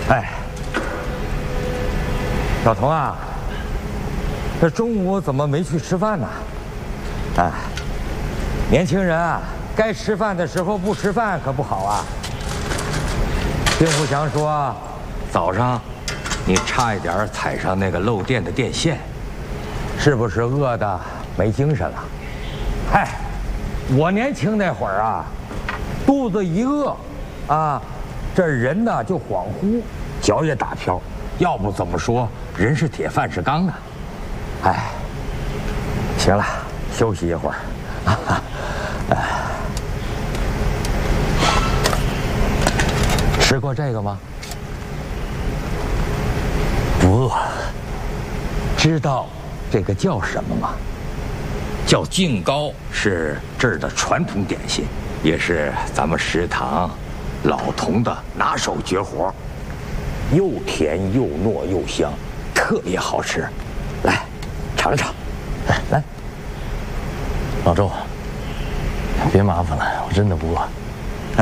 哎，小童啊，这中午怎么没去吃饭呢？哎，年轻人啊，该吃饭的时候不吃饭可不好啊。丁福祥说，早上你差一点踩上那个漏电的电线，是不是饿得没精神了？嗨，我年轻那会儿啊，肚子一饿，啊，这人呢就恍惚，脚也打飘。要不怎么说人是铁饭是钢呢？哎，行了，休息一会儿。吃过这个吗？不饿。知道这个叫什么吗？叫净糕，是这儿的传统点心，也是咱们食堂老童的拿手绝活，又甜又糯又香，特别好吃。来，尝尝。来， 老周，别麻烦了，我真的不饿。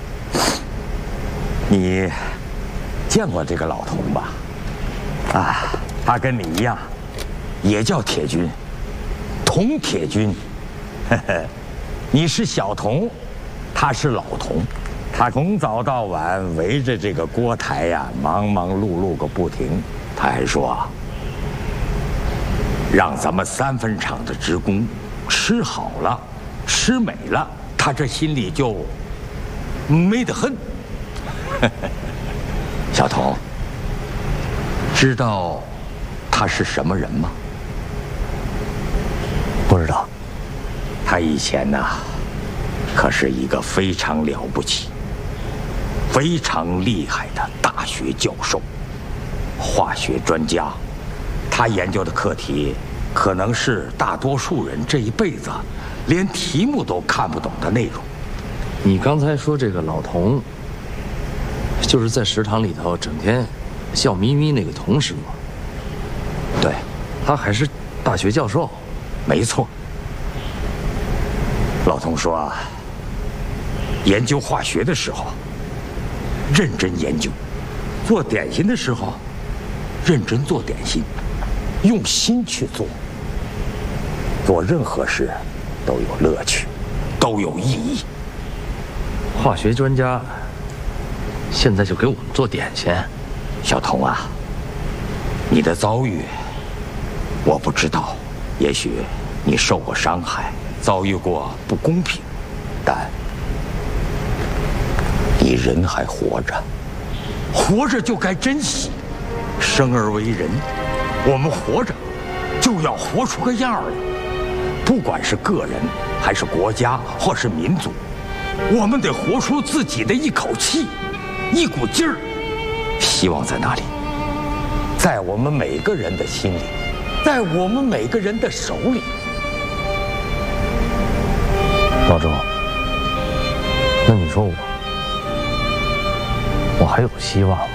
你见过这个老童吧？啊，他跟你一样，也叫铁军，童铁军。你是小童，他是老童，他从早到晚围着这个锅台呀，忙忙碌碌个不停。他还说，让咱们3分厂的职工吃好了，吃美了，他这心里就美得很。小童，知道他是什么人吗？ 不知道。 他以前呢，可是一个非常了不起、非常厉害的大学教授，化学专家。他研究的课题，可能是大多数人这一辈子连题目都看不懂的内容。 你刚才说这个老童，就是在食堂里头整天笑眯眯那个童师傅。 对， 他还是大学教授。 没错。老童说啊，研究化学的时候认真研究，做点心的时候认真做点心，用心去做。做任何事都有乐趣，都有意义。 化学专家现在就给我们做点心。 小童啊，你的遭遇我不知道，也许你受过伤害，遭遇过不公平，但你人还活着，活着就该珍惜。生而为人，我们活着就要活出个样儿来，不管是个人还是国家或是民族，我们得活出自己的一口气，一股劲儿。希望在哪里？在我们每个人的心里，在我们每个人的手里。 老周，那你说我还有希望吗？